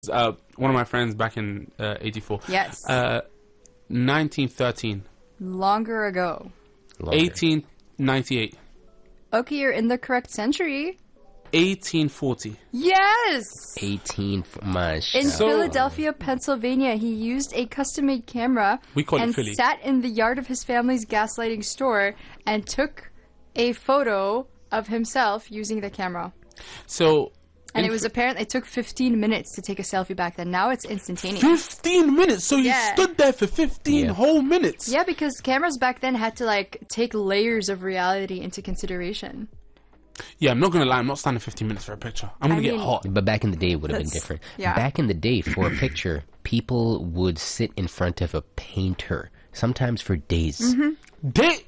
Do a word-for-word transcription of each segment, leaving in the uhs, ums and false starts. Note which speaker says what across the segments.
Speaker 1: Uh, one of my friends back in uh, eighty-four.
Speaker 2: Yes.
Speaker 1: Uh, nineteen thirteen.
Speaker 2: Longer ago.
Speaker 3: Longer.
Speaker 1: eighteen ninety-eight.
Speaker 2: Okay, you're in the correct century.
Speaker 1: eighteen forty.
Speaker 2: Yes!
Speaker 3: eighteen. My
Speaker 2: In
Speaker 1: So-
Speaker 2: Philadelphia, Pennsylvania, he used a custom-made camera
Speaker 1: We call it
Speaker 2: and
Speaker 1: Philly.
Speaker 2: sat in the yard of his family's gaslighting store and took a photo of himself using the camera.
Speaker 1: So.
Speaker 2: And
Speaker 1: in
Speaker 2: it was
Speaker 1: Ph-
Speaker 2: apparently, it took fifteen minutes to take a selfie back then. Now it's instantaneous.
Speaker 1: fifteen minutes. So you
Speaker 2: Yeah.
Speaker 1: stood there for fifteen
Speaker 3: Yeah.
Speaker 1: whole minutes.
Speaker 2: Yeah, because cameras back then had to like take layers of reality into consideration.
Speaker 1: Yeah, I'm not gonna lie. I'm not standing fifteen minutes for a picture. I'm gonna
Speaker 2: I
Speaker 1: get
Speaker 2: mean-
Speaker 1: hot.
Speaker 3: But back in the day, it would have been
Speaker 2: That's-
Speaker 3: different.
Speaker 2: yeah.
Speaker 3: Back in the day, for a picture, people would sit in front of a painter, sometimes for days.
Speaker 2: Mm-hmm.
Speaker 1: Day.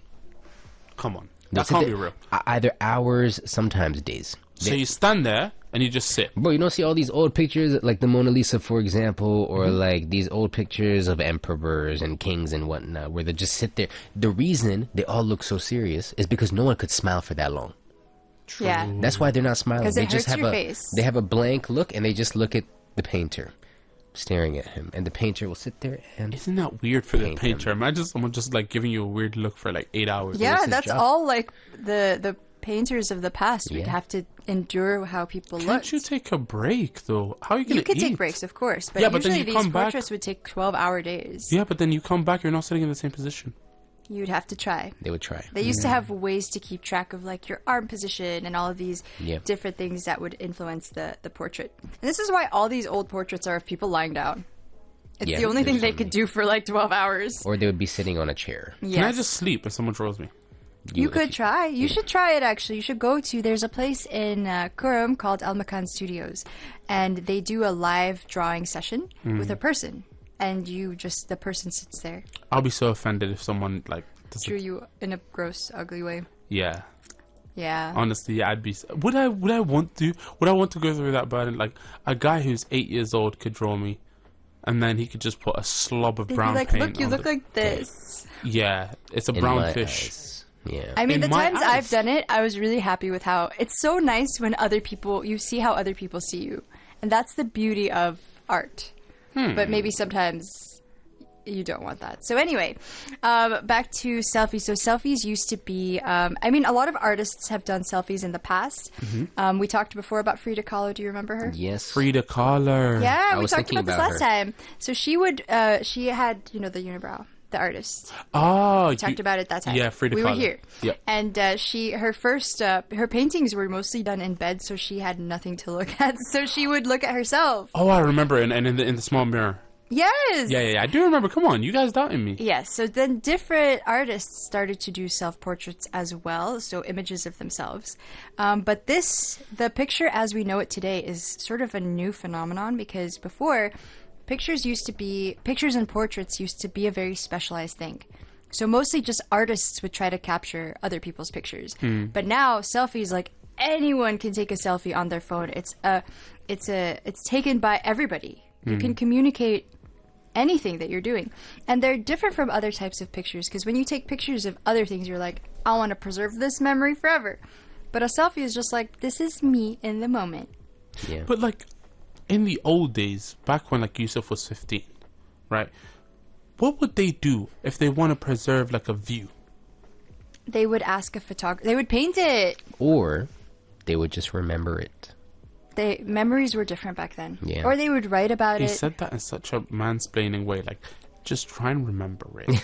Speaker 1: Come on,
Speaker 3: They'd
Speaker 1: that
Speaker 3: sit
Speaker 1: can't
Speaker 3: there-
Speaker 1: be real.
Speaker 3: e- Either hours, sometimes days.
Speaker 1: So you stand there and you just sit.
Speaker 3: Bro, you don't see all these old pictures, like the Mona Lisa, for example, or
Speaker 1: Mm-hmm.
Speaker 3: like these old pictures of emperors and kings and whatnot, where they just sit there. The reason they all look so serious is because no one could smile for that long.
Speaker 2: Yeah.
Speaker 3: That's why they're not smiling.
Speaker 2: 'Cause
Speaker 3: They
Speaker 2: it
Speaker 3: just
Speaker 2: hurts
Speaker 3: have
Speaker 2: your
Speaker 3: a
Speaker 2: face.
Speaker 3: they have a blank look, and they just look at the painter, staring at him, and the painter will sit there and
Speaker 1: Isn't that weird for the
Speaker 3: Paint
Speaker 1: painter? Imagine someone just like giving you a weird look for like eight hours.
Speaker 2: Yeah,
Speaker 3: his
Speaker 2: that's
Speaker 3: job.
Speaker 2: all like the the painters of the past would
Speaker 3: Yeah.
Speaker 2: have to endure how people
Speaker 1: Can't
Speaker 2: looked.
Speaker 1: you take a break though? How are you gonna
Speaker 2: You could
Speaker 1: eat?
Speaker 2: take breaks, of course, but
Speaker 1: Yeah, but then
Speaker 2: usually
Speaker 1: you
Speaker 2: these
Speaker 1: come back-
Speaker 2: portraits would take twelve-hour days.
Speaker 1: Yeah, but then you come back, you're not sitting in the same position.
Speaker 2: You'd have to try.
Speaker 3: they would try.
Speaker 2: They used to have ways to keep track of like your arm position and all of these
Speaker 3: Yeah.
Speaker 2: different things that would influence the, the portrait. And this is why all these old portraits are of people lying down. It's
Speaker 3: Yeah,
Speaker 2: the only thing
Speaker 3: there's
Speaker 2: they
Speaker 3: only-
Speaker 2: could do for like twelve hours.
Speaker 3: Or they would be sitting on a chair.
Speaker 2: Yes.
Speaker 1: Can I just sleep if someone draws me?
Speaker 2: You
Speaker 3: if
Speaker 2: could try. You should try it, actually. You should go to, there's a place in uh, Kurum called Al Makan Studios, and they do a live drawing session
Speaker 1: Hmm.
Speaker 2: with a person, and you just, the person sits there,
Speaker 1: I'll be so offended if someone like does
Speaker 2: drew you in a gross, ugly way.
Speaker 1: Yeah,
Speaker 2: Yeah.
Speaker 1: honestly, yeah, I'd be. s- Would I? Would I want to? Would I want to go through that burden? Like a guy who's eight years old could draw me, and then he could just put a slob of
Speaker 2: They'd be
Speaker 1: brown
Speaker 2: like,
Speaker 1: paint.
Speaker 2: look, you
Speaker 1: on
Speaker 2: look
Speaker 1: the-
Speaker 2: like this.
Speaker 1: Yeah, it's a
Speaker 3: In
Speaker 1: brown
Speaker 3: my
Speaker 1: fish.
Speaker 3: eyes. Yeah.
Speaker 2: I mean,
Speaker 1: In
Speaker 2: the
Speaker 1: my
Speaker 2: times
Speaker 1: eyes.
Speaker 2: I've done it, I was really happy with how it's so nice when other people, you see how other people see you. And that's the beauty of art.
Speaker 1: Hmm.
Speaker 2: But maybe sometimes you don't want that. So anyway, um, back to selfies. So selfies used to be, um, I mean, a lot of artists have done selfies in the past.
Speaker 1: Mm-hmm.
Speaker 2: Um, we talked before about Frida Kahlo. Do you remember her?
Speaker 3: Yes.
Speaker 1: Frida Kahlo.
Speaker 2: Yeah,
Speaker 3: I
Speaker 2: we
Speaker 3: was
Speaker 2: talked
Speaker 3: thinking
Speaker 2: about this
Speaker 3: about
Speaker 2: last
Speaker 3: her.
Speaker 2: time. So she would, uh, she had, you know, the unibrow, the artist.
Speaker 1: Oh,
Speaker 2: We talked about it that time.
Speaker 1: Yeah, Frida
Speaker 2: We
Speaker 1: Kahlo.
Speaker 2: were here.
Speaker 1: Yep.
Speaker 2: And uh, she, her first, uh, her paintings were mostly done in bed, so she had nothing to look at. So she would look at herself.
Speaker 1: Oh, I remember, and, and in the in the small mirror.
Speaker 2: Yes.
Speaker 1: Yeah, yeah, yeah, I do remember. Come on, you guys doubted me.
Speaker 2: Yes. So then different artists started to do self-portraits as well, so images of themselves. Um, but this, the picture as we know it today, is sort of a new phenomenon because before, pictures used to be, pictures and portraits used to be a very specialized thing. So mostly just artists would try to capture other people's pictures. But now selfies, like anyone can take a selfie on their phone. It's a, it's a, it's taken by everybody. You can communicate anything that you're doing. And they're different from other types of pictures because when you take pictures of other things, you're like, I want to preserve this memory forever. But a selfie is just like, this is me in the moment.
Speaker 3: Yeah.
Speaker 1: But like, in the old days, back when like Yusuf was fifteen, right? What would they do if they want to preserve like a view?
Speaker 2: They would ask a photographer. They would paint it.
Speaker 3: Or they would just remember it.
Speaker 2: They memories were different back then.
Speaker 3: Yeah.
Speaker 2: Or they would write about
Speaker 1: He
Speaker 2: it.
Speaker 1: said that in such a mansplaining way, like, just try and remember it.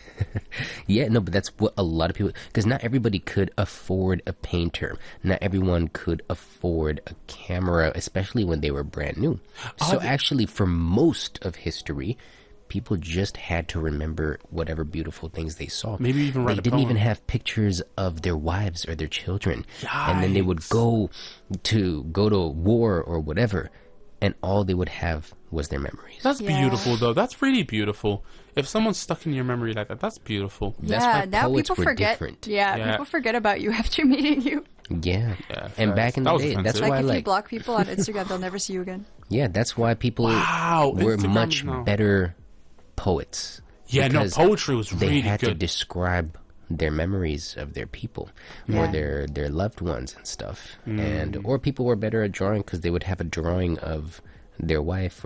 Speaker 3: Yeah, no, but that's what a lot of people, because not everybody could afford a painter. Not everyone could afford a camera, especially when they were brand new. So
Speaker 1: the-
Speaker 3: actually, for most of history, people just had to remember whatever beautiful things they saw.
Speaker 1: Maybe even write
Speaker 3: They
Speaker 1: a
Speaker 3: didn't even
Speaker 1: poem.
Speaker 3: have pictures of their wives or their children, and then they would go to go to war or whatever, and all they would have was their memories.
Speaker 1: That's
Speaker 2: Yeah.
Speaker 1: beautiful, though. That's really beautiful. If someone's stuck in your memory like that, that's beautiful.
Speaker 3: That's
Speaker 2: yeah,
Speaker 3: why
Speaker 2: now
Speaker 3: poets
Speaker 2: people
Speaker 3: were
Speaker 2: forget.
Speaker 3: different.
Speaker 2: Yeah,
Speaker 1: Yeah.
Speaker 2: people forget about you after meeting you.
Speaker 3: Yeah,
Speaker 1: Yeah,
Speaker 3: and
Speaker 1: facts.
Speaker 3: back in
Speaker 1: That
Speaker 3: the
Speaker 1: was
Speaker 3: day, that's
Speaker 1: offensive.
Speaker 2: Like
Speaker 3: why
Speaker 2: if you
Speaker 3: like
Speaker 2: block people on Instagram, they'll never see you again.
Speaker 3: yeah, that's why people
Speaker 1: Wow,
Speaker 3: were
Speaker 1: Instagram
Speaker 3: much
Speaker 1: now.
Speaker 3: better poets.
Speaker 1: Yeah, no,
Speaker 3: because
Speaker 1: poetry was
Speaker 3: they
Speaker 1: really
Speaker 3: had to
Speaker 1: good.
Speaker 3: describe their memories of their people
Speaker 2: Yeah.
Speaker 3: or their their loved ones and stuff,
Speaker 1: Mm.
Speaker 3: and or people were better at drawing because they would have a drawing of their wife